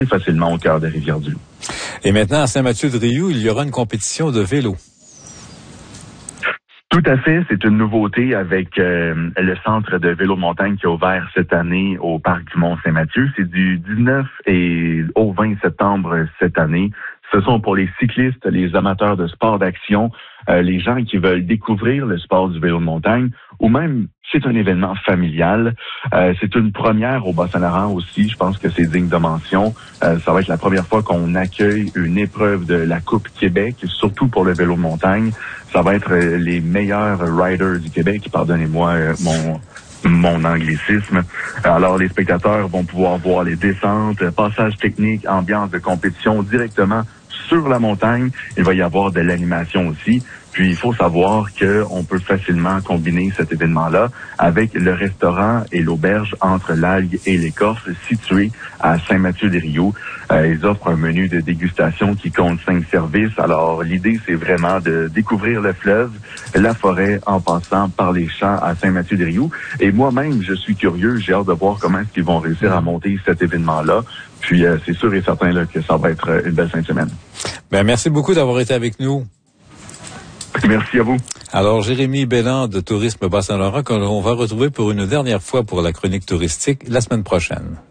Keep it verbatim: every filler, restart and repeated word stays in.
facilement au cœur de Rivière-du-Loup. Et maintenant, à Saint-Mathieu-de-Rioux, il y aura une compétition de vélo. Tout à fait, c'est une nouveauté avec euh, le centre de vélo de montagne qui a ouvert cette année au parc du Mont-Saint-Mathieu. C'est du dix-neuf et au vingt septembre cette année. Ce sont pour les cyclistes, les amateurs de sport d'action, euh, les gens qui veulent découvrir le sport du vélo de montagne, ou même c'est un événement familial. Euh, c'est une première au Bas-Saint-Laurent aussi. Je pense que c'est digne de mention. Euh, ça va être la première fois qu'on accueille une épreuve de la Coupe Québec, surtout pour le vélo de montagne. Ça va être euh, les meilleurs riders du Québec. Pardonnez-moi euh, mon mon anglicisme. Alors, les spectateurs vont pouvoir voir les descentes, passages techniques, ambiance de compétition directement sur la montagne. Il va y avoir de l'animation aussi. Puis, il faut savoir qu'on peut facilement combiner cet événement-là avec le restaurant et l'auberge entre l'Algue et l'Écorce situé à Saint-Mathieu-des-Rioux. Euh, ils offrent un menu de dégustation qui compte cinq services. Alors, l'idée, c'est vraiment de découvrir le fleuve, la forêt, en passant par les champs à Saint-Mathieu-des-Rioux. Et moi-même, je suis curieux. J'ai hâte de voir comment est-ce qu'ils vont réussir à monter cet événement-là. Puis, euh, c'est sûr et certain là, que ça va être une belle fin de semaine. Ben, merci beaucoup d'avoir été avec nous. Merci à vous. Alors, Jérémy Belland de Tourisme Bas-Saint-Laurent, qu'on va retrouver pour une dernière fois pour la chronique touristique la semaine prochaine.